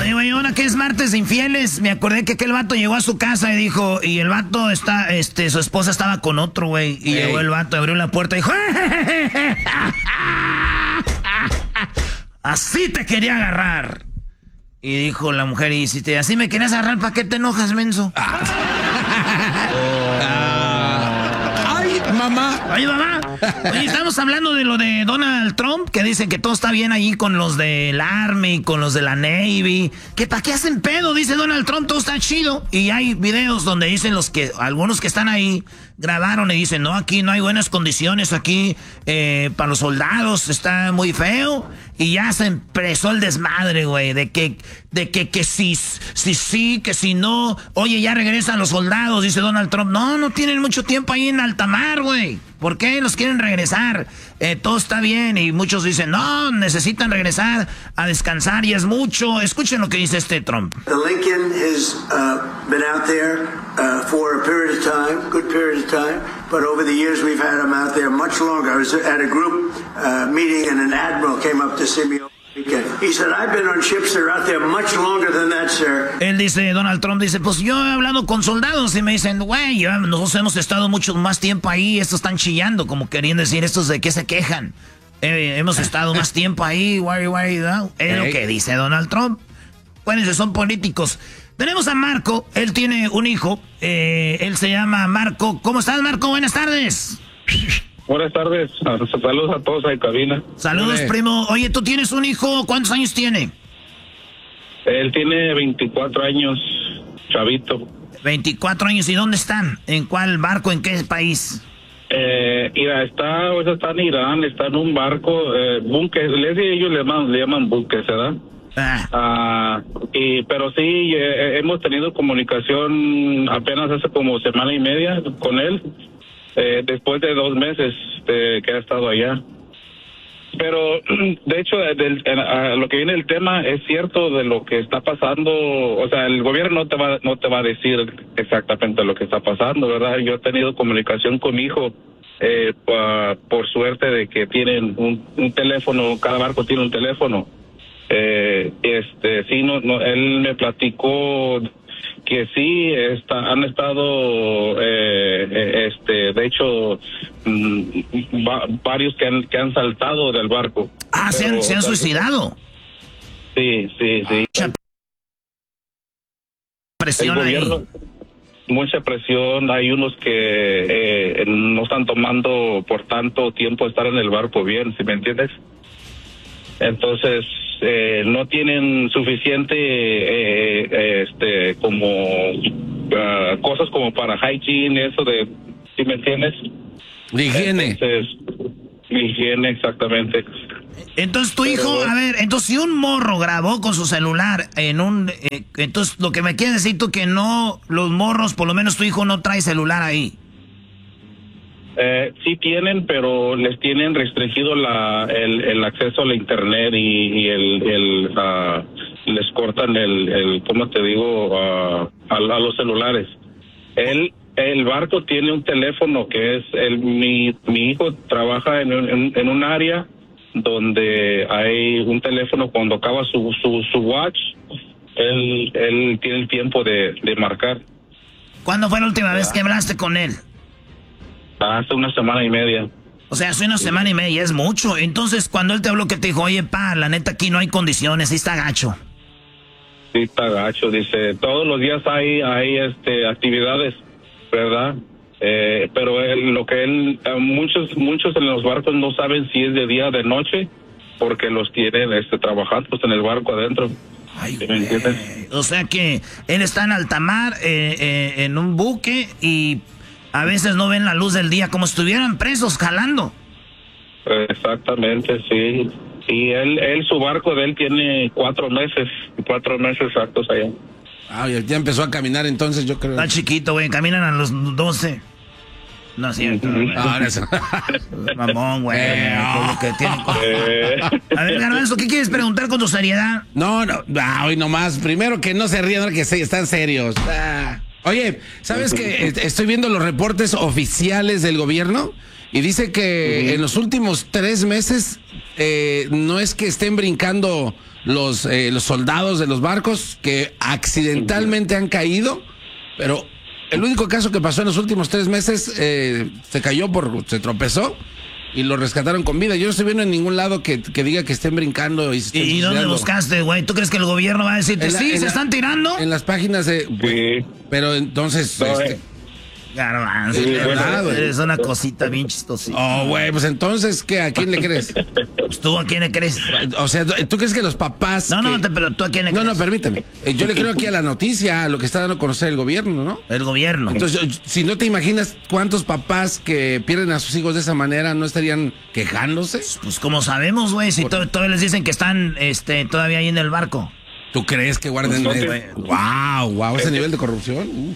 Oye, güey, ahora que es martes de infieles, me acordé que aquel vato llegó a su casa y dijo, y el vato su esposa estaba con otro, güey, y llegó el vato, abrió la puerta y dijo, así te quería agarrar. Y dijo la mujer, y si así me querías agarrar, ¿para qué te enojas, menso? ¡Ay, mamá! Oye, mamá. Oye, estamos hablando de lo de Donald Trump, que dicen que todo está bien ahí con los del Army, con los de la Navy. Que ¿para qué hacen pedo? Dice Donald Trump, todo está chido. Y hay videos donde dicen algunos que están ahí, grabaron y dicen, no, aquí no hay buenas condiciones, aquí para los soldados está muy feo. Y ya se empezó el desmadre, güey, de que sí, que si no. Oye, ya regresan los soldados, dice Donald Trump. No tienen mucho tiempo ahí en alta mar, güey. ¿Por qué los quieren regresar? Todo está bien. Y muchos dicen, no, necesitan regresar a descansar y es mucho. Escuchen lo que dice Trump. The Lincoln has been out there for a period of time, good period of time. But over the years, we've had them out there much longer. I was at a group meeting, and an admiral came up to see me over the weekend. He said, I've been on ships that are out there much longer than that, sir. Él dice, Donald Trump dice, pues yo he hablado con soldados y me dicen, güey, nosotros hemos estado mucho más tiempo ahí, estos están chillando, como querían decir, estos de qué se quejan. Hemos estado más tiempo ahí, es lo que dice Donald Trump. Bueno, son políticos. Tenemos a Marco, él tiene un hijo, él se llama Marco. ¿Cómo estás, Marco? Buenas tardes. Buenas tardes, saludos a todos ahí en cabina. Saludos, primo. Oye, tú tienes un hijo, ¿cuántos años tiene? Él tiene 24 años, chavito. 24 años, ¿y dónde están? ¿En cuál barco, en qué país? Mira, está en Irán, está en un barco, buques, ellos le llaman buques, ¿verdad? Pero sí, hemos tenido comunicación apenas hace como semana y media con él, después de 2 meses que ha estado allá. Pero, de hecho, lo que viene el tema es cierto de lo que está pasando. O sea, el gobierno no te va a decir exactamente lo que está pasando, ¿verdad? Yo he tenido comunicación con mi hijo, por suerte de que tienen un teléfono, cada barco tiene un teléfono. Sí, él me platicó que sí han estado de hecho varios que han saltado del barco. Pero, ¿se han suicidado? Sí. Presión gobierno, mucha presión. Hay unos que no están tomando por tanto tiempo estar en el barco bien, ¿sí me entiendes? Entonces no tienen suficiente como cosas como para hygiene, eso de, ¿sí me entiendes? Higiene. Entonces, higiene, exactamente. Entonces tu hijo, a ver, entonces si un morro grabó con su celular entonces lo que me quieres decir tú que no, los morros, por lo menos tu hijo no trae celular ahí. Sí tienen, pero les tienen restringido el acceso a la internet y les cortan ¿cómo te digo? A los celulares. El barco tiene un teléfono que es mi hijo trabaja en un área donde hay un teléfono. Cuando acaba su watch, él tiene el tiempo de marcar. ¿Cuándo fue la última vez que hablaste con él? Hace una semana y media. O sea, hace una semana y media, es mucho. Entonces, cuando él te habló, que te dijo, oye, la neta aquí no hay condiciones, sí está gacho. Sí está gacho, dice, todos los días hay actividades, ¿verdad? Pero muchos en los barcos no saben si es de día o de noche, porque los tienen trabajando en el barco adentro. Ay, ¿me entiendes? O sea que él está en alta mar, en un buque, y a veces no ven la luz del día, como si estuvieran presos jalando. Exactamente, sí. Y su barco de él tiene 4 meses exactos allá. Ya empezó a caminar entonces, yo creo. Está chiquito, güey, caminan a los 12. No es cierto. Mamón, güey. A ver, Garbanzo, ¿qué quieres preguntar con tu seriedad? No, hoy nomás. Primero que no se rían, que están serios. Oye, ¿sabes qué? Estoy viendo los reportes oficiales del gobierno y dice que en los últimos 3 meses no es que estén brincando los soldados de los barcos que accidentalmente han caído, pero el único caso que pasó en los últimos 3 meses se tropezó y lo rescataron con vida. Yo no estoy viendo en ningún lado que diga que estén brincando. ¿Y dónde buscaste, güey? ¿Tú crees que el gobierno va a decirte, sí, se están tirando? En las páginas de... Sí. Pero entonces... No, Garbanzo, sí, eres una cosita bien chistosita. Oh, güey, pues entonces, ¿qué? ¿A quién le crees? Pues tú, ¿a quién le crees? O sea, ¿tú crees que los papás... pero tú, ¿a quién le crees? No, permíteme. Yo le creo aquí a la noticia, a lo que está dando a conocer el gobierno, ¿no? El gobierno. Entonces, si no te imaginas cuántos papás que pierden a sus hijos de esa manera no estarían quejándose. Pues como sabemos, güey, si todavía les dicen que están todavía ahí en el barco. ¿Tú crees que guarden... Wow, ese nivel de corrupción?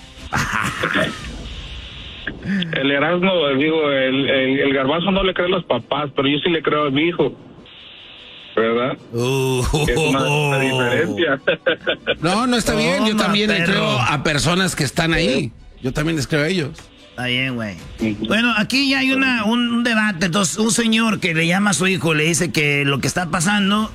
El Erasmo, digo, el Garbanzo no le cree a los papás, pero yo sí le creo a mi hijo. ¿Verdad? Es una diferencia. No está bien. Yo también le creo a personas que están ahí. Yo también les creo a ellos. Está bien, güey. Bueno, aquí ya hay un debate. Entonces, un señor que le llama a su hijo le dice que lo que está pasando...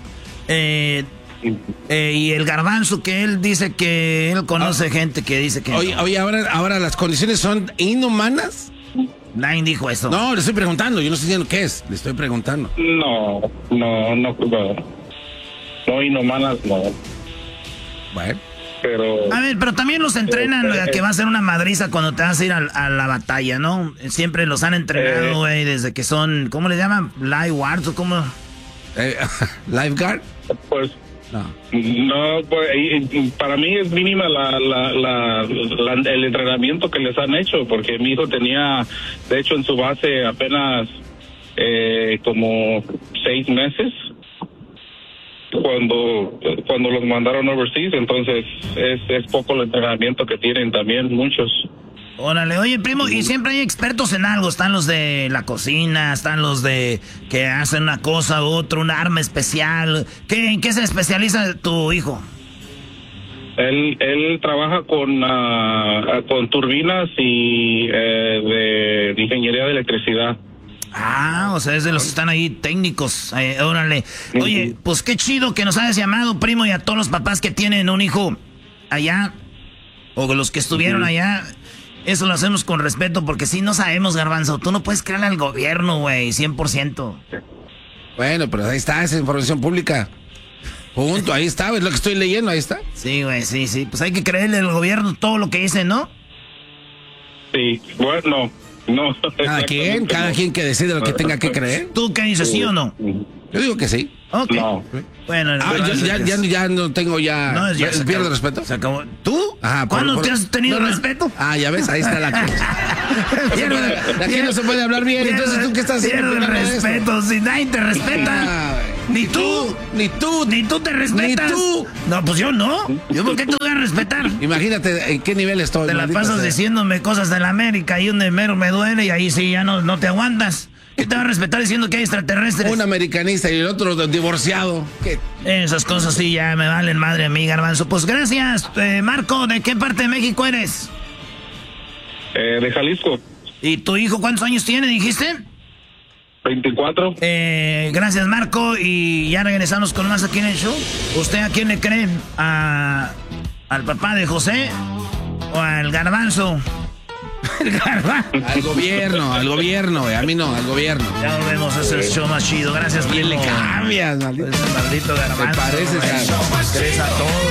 y el Garbanzo, que él dice que él conoce gente que dice que... Oye, ahora las condiciones son inhumanas. Nadie dijo eso. No, le estoy preguntando, yo no estoy diciendo qué es, le estoy preguntando. No, inhumanas no. Bueno. Pero... A ver, pero también los entrenan a que va a ser una madriza cuando te vas a ir a la batalla, ¿no? Siempre los han entrenado, güey, desde que son... ¿Cómo le llaman? ¿Lifeguards o cómo? ¿Lifeguard? Pues... No, pues, para mí es mínima el entrenamiento que les han hecho, porque mi hijo tenía, de hecho, en su base apenas como 6 meses cuando los mandaron overseas, entonces es poco el entrenamiento que tienen también muchos. Órale, oye, primo, y siempre hay expertos en algo. Están los de la cocina, están los de que hacen una cosa u otra, un arma especial. ¿En qué se especializa tu hijo? Él trabaja con turbinas y de ingeniería de electricidad. O sea, es de los que están ahí técnicos. Órale. Oye, pues qué chido que nos hayas llamado, primo, y a todos los papás que tienen un hijo allá, o los que estuvieron allá. Eso lo hacemos con respeto, porque si no sabemos, Garbanzo, tú no puedes creerle al gobierno, güey, 100%. Bueno, pero ahí está, esa información pública. Punto, ahí está, es lo que estoy leyendo, ahí está. Sí, güey, sí, pues hay que creerle al gobierno todo lo que dice, ¿no? Sí, bueno, no. Cada quien que decide lo que tenga que creer. ¿Tú qué dices, sí o no? Yo digo que sí. Ok. No. Bueno, ya no tengo ya. No, ya ¿Pierdo respeto? Se acabó. ¿Tú? Ajá, ¿Cuándo te has tenido respeto? Ya ves, ahí está la cosa. Aquí no se puede hablar bien. Entonces, ¿tú qué estás haciendo? Pierde respeto. Si nadie te respeta. Ni tú te respetas. Ni tú. No, pues yo no. ¿Yo por qué te voy a respetar? Imagínate en qué nivel estoy. Te la pasas diciéndome cosas de la América y donde mero me duele y ahí sí ya no te aguantas. ¿Qué te va a respetar diciendo que hay extraterrestres? Un americanista y el otro divorciado. ¿Qué? Esas cosas sí ya me valen madre a mí, Garbanzo. Pues gracias, Marco. ¿De qué parte de México eres? De Jalisco. ¿Y tu hijo cuántos años tiene, dijiste? 24. Gracias, Marco. Y ya regresamos con más aquí en el show. ¿Usted a quién le cree? ¿Al papá de José o al Garbanzo? Al gobierno, a mí no, al gobierno. Ya volvemos, es el show más chido. Gracias, ¿Quién le cambias, maldito? Ese maldito Garbanzo. Te pareces a todo.